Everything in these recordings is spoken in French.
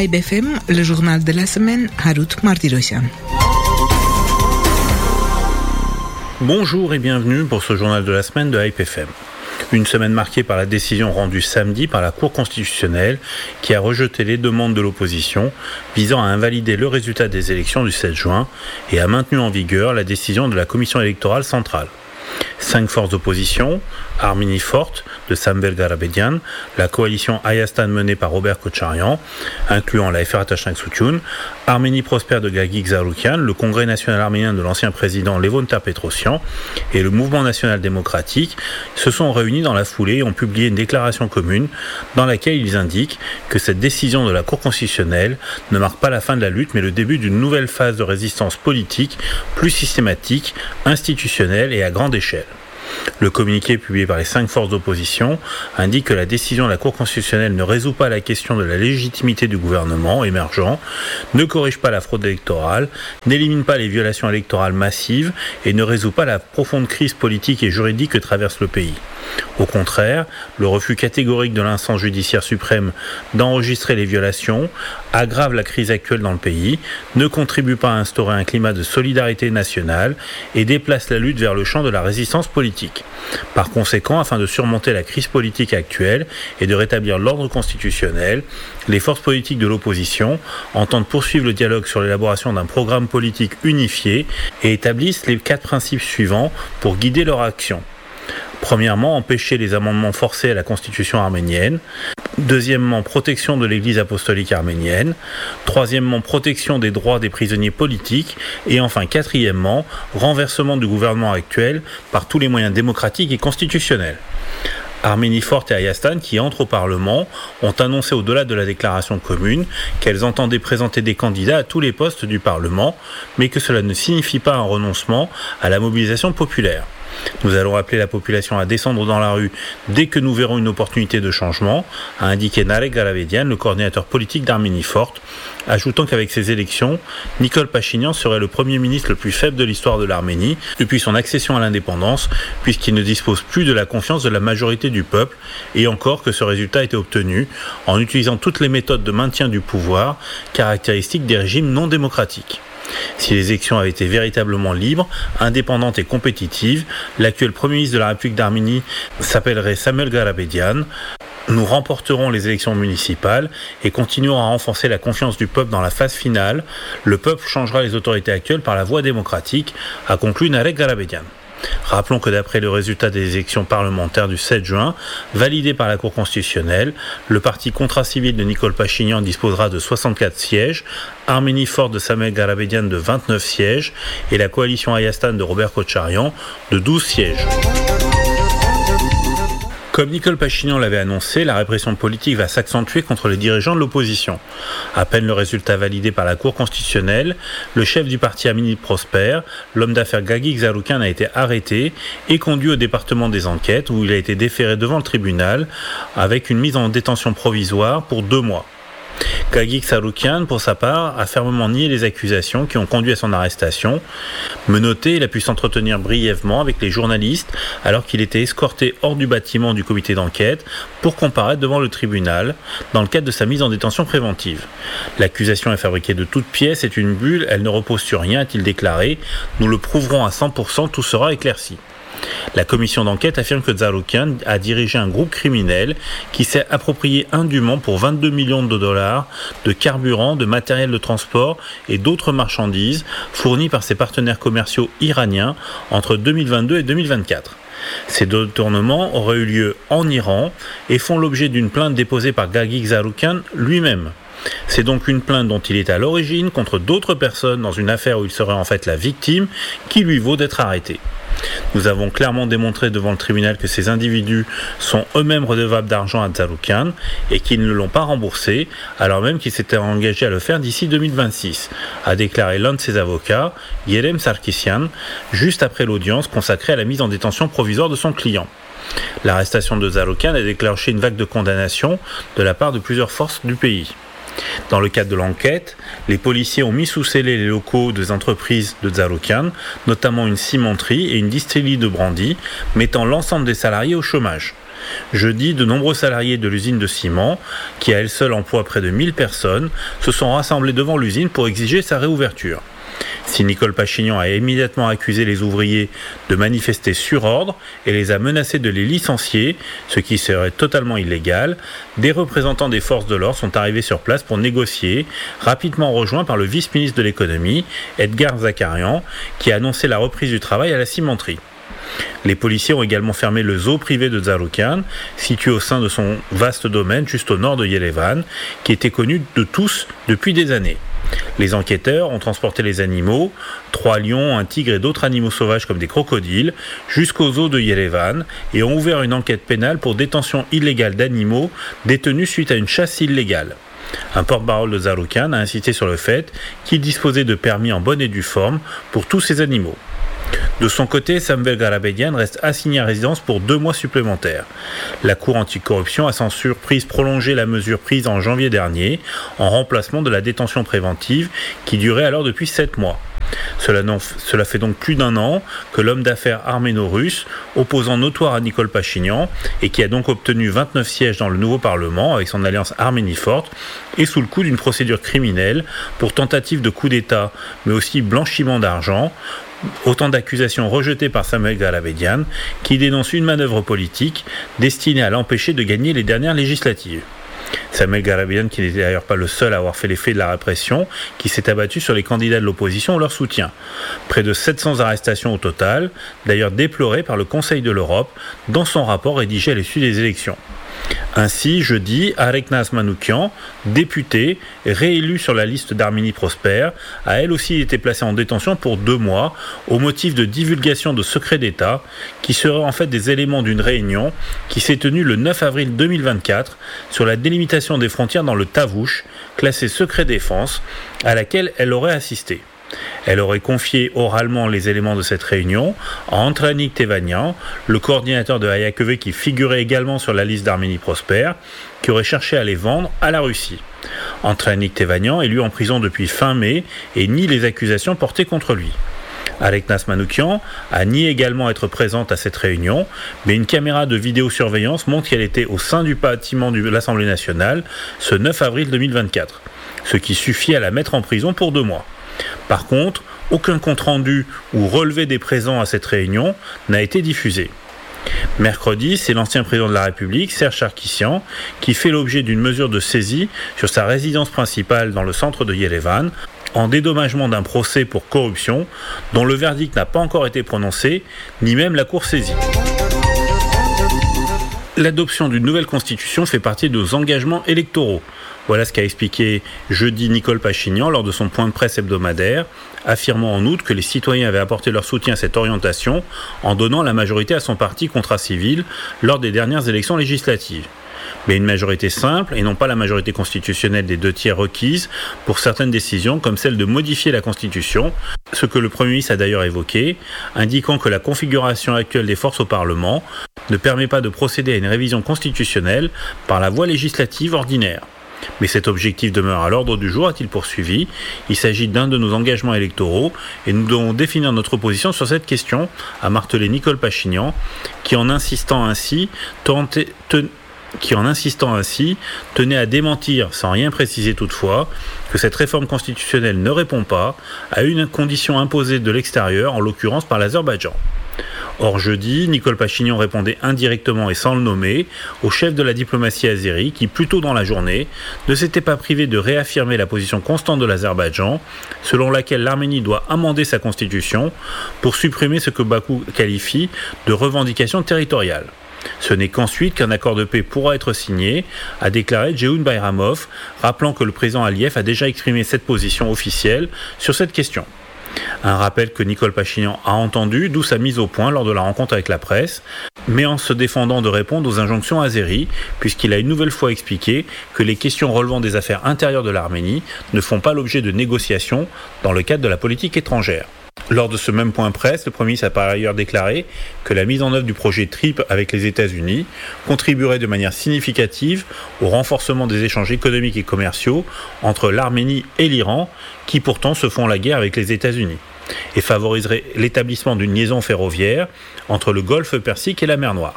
Aïb FM, le journal de la semaine, Harout Martirosyan. Bonjour et bienvenue pour ce journal de la semaine de Aïb FM. Une semaine marquée par la décision rendue samedi par la Cour constitutionnelle qui a rejeté les demandes de l'opposition visant à invalider le résultat des élections du 7 juin et a maintenu en vigueur la décision de la Commission électorale centrale. 5 forces d'opposition, Arménie forte de Samuel Garabedian, la coalition Hayastan menée par Robert Kocharyan, incluant la FR Tashnak Souchoun, Arménie prospère de Gagik Zaroukian, le Congrès national arménien de l'ancien président Levon Petrosyan et le Mouvement national démocratique se sont réunis dans la foulée et ont publié une déclaration commune dans laquelle ils indiquent que cette décision de la Cour constitutionnelle ne marque pas la fin de la lutte mais le début d'une nouvelle phase de résistance politique plus systématique, institutionnelle et à grande échelle. Le communiqué publié par les 5 forces d'opposition indique que la décision de la Cour constitutionnelle ne résout pas la question de la légitimité du gouvernement émergent, ne corrige pas la fraude électorale, n'élimine pas les violations électorales massives et ne résout pas la profonde crise politique et juridique que traverse le pays. Au contraire, le refus catégorique de l'instance judiciaire suprême d'enregistrer les violations aggrave la crise actuelle dans le pays, ne contribue pas à instaurer un climat de solidarité nationale et déplace la lutte vers le champ de la résistance politique. Par conséquent, afin de surmonter la crise politique actuelle et de rétablir l'ordre constitutionnel, les forces politiques de l'opposition entendent poursuivre le dialogue sur l'élaboration d'un programme politique unifié et établissent les 4 principes suivants pour guider leur action. Premièrement, empêcher les amendements forcés à la constitution arménienne. Deuxièmement, protection de l'Église apostolique arménienne. Troisièmement, protection des droits des prisonniers politiques. Et enfin, quatrièmement, renversement du gouvernement actuel par tous les moyens démocratiques et constitutionnels. Arménie forte et Hayastan, qui entrent au Parlement, ont annoncé au-delà de la déclaration commune qu'elles entendaient présenter des candidats à tous les postes du Parlement, mais que cela ne signifie pas un renoncement à la mobilisation populaire. Nous allons appeler la population à descendre dans la rue dès que nous verrons une opportunité de changement, a indiqué Narek Garabedian, le coordinateur politique d'Arménie forte, ajoutant qu'avec ces élections, Nikol Pachinian serait le premier ministre le plus faible de l'histoire de l'Arménie depuis son accession à l'indépendance, puisqu'il ne dispose plus de la confiance de la majorité du peuple, et encore que ce résultat a été obtenu en utilisant toutes les méthodes de maintien du pouvoir, caractéristiques des régimes non démocratiques. Si les élections avaient été véritablement libres, indépendantes et compétitives, l'actuel Premier ministre de la République d'Arménie s'appellerait Samuel Garabedian. Nous remporterons les élections municipales et continuerons à renforcer la confiance du peuple dans la phase finale. Le peuple changera les autorités actuelles par la voie démocratique, a conclu Narek Garabedian. Rappelons que d'après le résultat des élections parlementaires du 7 juin, validé par la Cour constitutionnelle, le parti Contrat civil de Nikol Pachinian disposera de 64 sièges, Arménie forte de Samuel Garabedian de 29 sièges et la coalition Hayastan de Robert Kocharyan de 12 sièges. Comme Nikol Pachinian l'avait annoncé, la répression politique va s'accentuer contre les dirigeants de l'opposition. À peine le résultat validé par la Cour constitutionnelle, le chef du parti Arménie prospère, l'homme d'affaires Gagik Zaroukian, a été arrêté et conduit au département des enquêtes où il a été déféré devant le tribunal avec une mise en détention provisoire pour 2 mois. Gagik Zaroukian, pour sa part, a fermement nié les accusations qui ont conduit à son arrestation. Menotté, il a pu s'entretenir brièvement avec les journalistes alors qu'il était escorté hors du bâtiment du comité d'enquête pour comparaître devant le tribunal dans le cadre de sa mise en détention préventive. L'accusation est fabriquée de toutes pièces, c'est une bulle, elle ne repose sur rien, a-t-il déclaré. Nous le prouverons à 100%, tout sera éclairci. La commission d'enquête affirme que Zaroukian a dirigé un groupe criminel qui s'est approprié indûment pour 22 millions de dollars de carburant, de matériel de transport et d'autres marchandises fournies par ses partenaires commerciaux iraniens entre 2022 et 2024. Ces détournements auraient eu lieu en Iran et font l'objet d'une plainte déposée par Gagik Zaroukian lui-même. C'est donc une plainte dont il est à l'origine contre d'autres personnes dans une affaire où il serait en fait la victime qui lui vaut d'être arrêté. Nous avons clairement démontré devant le tribunal que ces individus sont eux-mêmes redevables d'argent à Zaroukian et qu'ils ne l'ont pas remboursé, alors même qu'ils s'étaient engagés à le faire d'ici 2026, a déclaré l'un de ses avocats, Yerem Sarkissian, juste après l'audience consacrée à la mise en détention provisoire de son client. L'arrestation de Zaroukian a déclenché une vague de condamnation de la part de plusieurs forces du pays. Dans le cadre de l'enquête, les policiers ont mis sous scellé les locaux des entreprises de Zaroukian, notamment une cimenterie et une distillerie de brandy, mettant l'ensemble des salariés au chômage. Jeudi, de nombreux salariés de l'usine de ciment, qui à elle seule emploie près de 1000 personnes, se sont rassemblés devant l'usine pour exiger sa réouverture. Si Nicole Pachinian a immédiatement accusé les ouvriers de manifester sur ordre et les a menacés de les licencier, ce qui serait totalement illégal, des représentants des forces de l'ordre sont arrivés sur place pour négocier, rapidement rejoints par le vice-ministre de l'économie, Edgar Zakarian, qui a annoncé la reprise du travail à la cimenterie. Les policiers ont également fermé le zoo privé de Zarukyan, situé au sein de son vaste domaine juste au nord de Yerevan, qui était connu de tous depuis des années. Les enquêteurs ont transporté les animaux, 3 lions, un tigre et d'autres animaux sauvages comme des crocodiles, jusqu'au zoo de Yerevan et ont ouvert une enquête pénale pour détention illégale d'animaux détenus suite à une chasse illégale. Un porte-parole de Zarukyan a insisté sur le fait qu'il disposait de permis en bonne et due forme pour tous ces animaux. De son côté, Samuel Garabedian reste assigné à résidence pour 2 mois supplémentaires. La Cour anticorruption a sans surprise prolongé la mesure prise en janvier dernier, en remplacement de la détention préventive qui durait alors depuis 7 mois. Cela fait donc plus d'1 an que l'homme d'affaires arméno-russe, opposant notoire à Nicole Pachinian, et qui a donc obtenu 29 sièges dans le nouveau Parlement avec son alliance Arménie forte, est sous le coup d'une procédure criminelle pour tentative de coup d'État, mais aussi blanchiment d'argent. Autant d'accusations rejetées par Samuel Garabedian, qui dénonce une manœuvre politique destinée à l'empêcher de gagner les dernières législatives. Samuel Garabedian, qui n'était d'ailleurs pas le seul à avoir fait l'effet de la répression, qui s'est abattu sur les candidats de l'opposition ou leur soutien. Près de 700 arrestations au total, d'ailleurs déplorées par le Conseil de l'Europe dans son rapport rédigé à l'issue des élections. Ainsi, jeudi, Areknaz Manoukian, députée, réélue sur la liste d'Arménie Prospère, a elle aussi été placée en détention pour 2 mois au motif de divulgation de secrets d'État qui seraient en fait des éléments d'une réunion qui s'est tenue le 9 avril 2024 sur la délimitation des frontières dans le Tavouche, classé secret défense, à laquelle elle aurait assisté. Elle aurait confié oralement les éléments de cette réunion à Antranik Tevanian, le coordinateur de Hayakeve qui figurait également sur la liste d'Arménie Prospère, qui aurait cherché à les vendre à la Russie. Antranik Tevanian est lui en prison depuis fin mai et nie les accusations portées contre lui. Areknaz Manoukian a nié également être présente à cette réunion, mais une caméra de vidéosurveillance montre qu'elle était au sein du bâtiment de l'Assemblée nationale ce 9 avril 2024, ce qui suffit à la mettre en prison pour 2 mois. Par contre, aucun compte-rendu ou relevé des présents à cette réunion n'a été diffusé. Mercredi, c'est l'ancien président de la République, Serge Sarkissian, qui fait l'objet d'une mesure de saisie sur sa résidence principale dans le centre de Yerevan, en dédommagement d'un procès pour corruption dont le verdict n'a pas encore été prononcé, ni même la Cour saisie. L'adoption d'une nouvelle constitution fait partie de nos engagements électoraux. Voilà ce qu'a expliqué jeudi Nicole Pachinian lors de son point de presse hebdomadaire, affirmant en outre que les citoyens avaient apporté leur soutien à cette orientation en donnant la majorité à son parti Contrat Civil lors des dernières élections législatives. Mais une majorité simple et non pas la majorité constitutionnelle des 2/3 requise pour certaines décisions comme celle de modifier la Constitution, ce que le Premier ministre a d'ailleurs évoqué, indiquant que la configuration actuelle des forces au Parlement ne permet pas de procéder à une révision constitutionnelle par la voie législative ordinaire. Mais cet objectif demeure à l'ordre du jour, a-t-il poursuivi. Il s'agit d'un de nos engagements électoraux et nous devons définir notre position sur cette question, a martelé Nicole Pachinian, qui en insistant ainsi tenait à démentir, sans rien préciser toutefois, que cette réforme constitutionnelle ne répond pas à une condition imposée de l'extérieur, en l'occurrence par l'Azerbaïdjan. Or jeudi, Nicole Pachinian répondait indirectement et sans le nommer au chef de la diplomatie azérie qui, plus tôt dans la journée, ne s'était pas privé de réaffirmer la position constante de l'Azerbaïdjan, selon laquelle l'Arménie doit amender sa constitution pour supprimer ce que Bakou qualifie de revendication territoriale. Ce n'est qu'ensuite qu'un accord de paix pourra être signé, a déclaré Jehoun Bayramov, rappelant que le président Aliyev a déjà exprimé cette position officielle sur cette question. Un rappel que Nicole Pachinian a entendu, d'où sa mise au point lors de la rencontre avec la presse, mais en se défendant de répondre aux injonctions azéries, puisqu'il a une nouvelle fois expliqué que les questions relevant des affaires intérieures de l'Arménie ne font pas l'objet de négociations dans le cadre de la politique étrangère. Lors de ce même point presse, le Premier ministre a par ailleurs déclaré que la mise en œuvre du projet TRIP avec les États-Unis contribuerait de manière significative au renforcement des échanges économiques et commerciaux entre l'Arménie et l'Iran, qui pourtant se font la guerre avec les États-Unis, et favoriserait l'établissement d'une liaison ferroviaire entre le Golfe Persique et la mer Noire.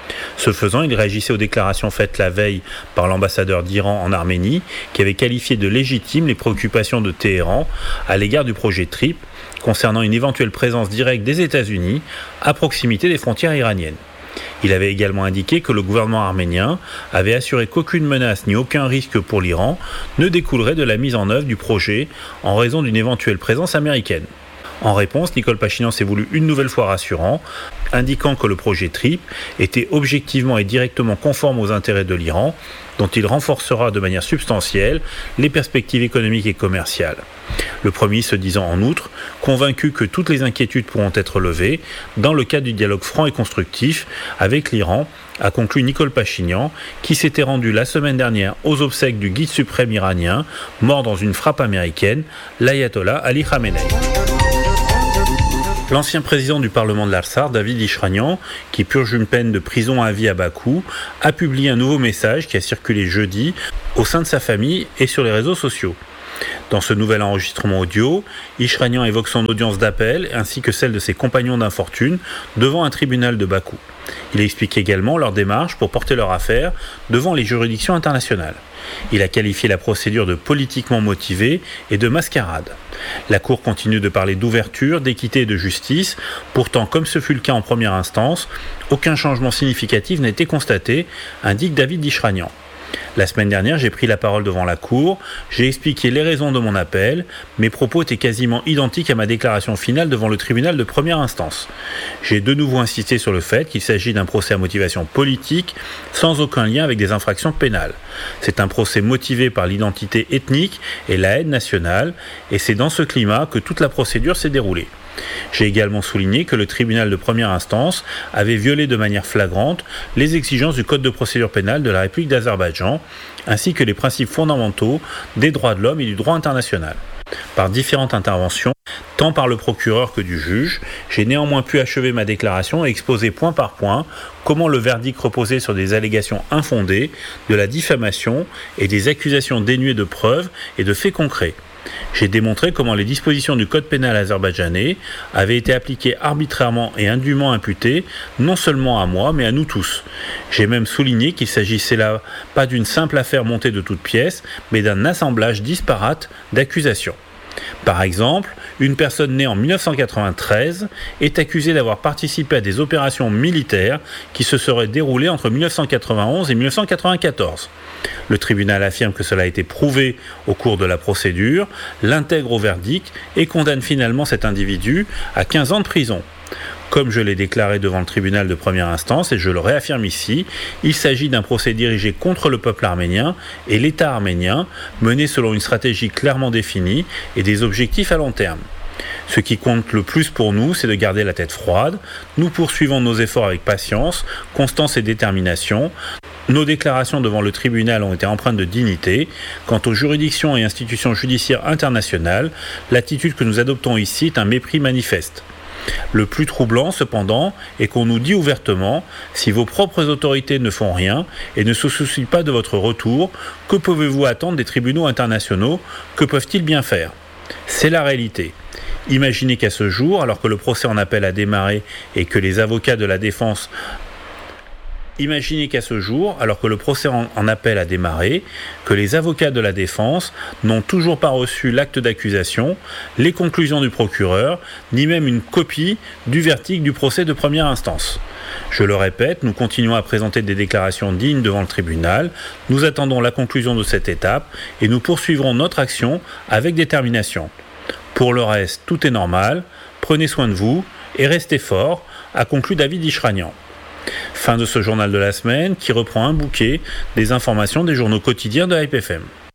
Ce faisant, il réagissait aux déclarations faites la veille par l'ambassadeur d'Iran en Arménie, qui avait qualifié de légitimes les préoccupations de Téhéran à l'égard du projet TRIP, concernant une éventuelle présence directe des États-Unis à proximité des frontières iraniennes. Il avait également indiqué que le gouvernement arménien avait assuré qu'aucune menace ni aucun risque pour l'Iran ne découlerait de la mise en œuvre du projet en raison d'une éventuelle présence américaine. En réponse, Nicole Pachinian s'est voulu une nouvelle fois rassurant, indiquant que le projet TRIP était objectivement et directement conforme aux intérêts de l'Iran, dont il renforcera de manière substantielle les perspectives économiques et commerciales. Le Premier ministre se disant en outre convaincu que toutes les inquiétudes pourront être levées dans le cadre du dialogue franc et constructif avec l'Iran, a conclu Nicole Pachinian, qui s'était rendue la semaine dernière aux obsèques du guide suprême iranien, mort dans une frappe américaine, l'ayatollah Ali Khamenei. L'ancien président du Parlement de l'Artsakh, David Ishranian, qui purge une peine de prison à vie à Bakou, a publié un nouveau message qui a circulé jeudi au sein de sa famille et sur les réseaux sociaux. Dans ce nouvel enregistrement audio, Ishranian évoque son audience d'appel ainsi que celle de ses compagnons d'infortune devant un tribunal de Bakou. Il explique également leur démarche pour porter leur affaire devant les juridictions internationales. Il a qualifié la procédure de politiquement motivée et de mascarade. La Cour continue de parler d'ouverture, d'équité et de justice. Pourtant, comme ce fut le cas en première instance, aucun changement significatif n'a été constaté, indique David Ishranian. La semaine dernière, j'ai pris la parole devant la Cour, j'ai expliqué les raisons de mon appel, mes propos étaient quasiment identiques à ma déclaration finale devant le tribunal de première instance. J'ai de nouveau insisté sur le fait qu'il s'agit d'un procès à motivation politique, sans aucun lien avec des infractions pénales. C'est un procès motivé par l'identité ethnique et la haine nationale, et c'est dans ce climat que toute la procédure s'est déroulée. J'ai également souligné que le tribunal de première instance avait violé de manière flagrante les exigences du Code de procédure pénale de la République d'Azerbaïdjan, ainsi que les principes fondamentaux des droits de l'homme et du droit international. Par différentes interventions, tant par le procureur que du juge, j'ai néanmoins pu achever ma déclaration et exposer point par point comment le verdict reposait sur des allégations infondées, de la diffamation et des accusations dénuées de preuves et de faits concrets. J'ai démontré comment les dispositions du code pénal azerbaïdjanais avaient été appliquées arbitrairement et indûment imputées, non seulement à moi, mais à nous tous. J'ai même souligné qu'il s'agissait là pas d'une simple affaire montée de toutes pièces, mais d'un assemblage disparate d'accusations. Par exemple, une personne née en 1993 est accusée d'avoir participé à des opérations militaires qui se seraient déroulées entre 1991 et 1994. Le tribunal affirme que cela a été prouvé au cours de la procédure, l'intègre au verdict et condamne finalement cet individu à 15 ans de prison. Comme je l'ai déclaré devant le tribunal de première instance, et je le réaffirme ici, il s'agit d'un procès dirigé contre le peuple arménien et l'État arménien, mené selon une stratégie clairement définie et des objectifs à long terme. Ce qui compte le plus pour nous, c'est de garder la tête froide. Nous poursuivons nos efforts avec patience, constance et détermination. Nos déclarations devant le tribunal ont été empreintes de dignité. Quant aux juridictions et institutions judiciaires internationales, l'attitude que nous adoptons ici est un mépris manifeste. Le plus troublant, cependant, est qu'on nous dit ouvertement « Si vos propres autorités ne font rien et ne se soucient pas de votre retour, que pouvez-vous attendre des tribunaux internationaux? Que peuvent-ils bien faire ?» C'est la réalité. Imaginez qu'à ce jour, alors que le procès en appel a démarré et que les avocats de la défense n'ont toujours pas reçu l'acte d'accusation, les conclusions du procureur, ni même une copie du verdict du procès de première instance. Je le répète, nous continuons à présenter des déclarations dignes devant le tribunal, nous attendons la conclusion de cette étape et nous poursuivrons notre action avec détermination. Pour le reste, tout est normal, prenez soin de vous et restez forts, a conclu David Ishranian. Fin de ce journal de la semaine qui reprend un bouquet des informations des journaux quotidiens de Hype FM.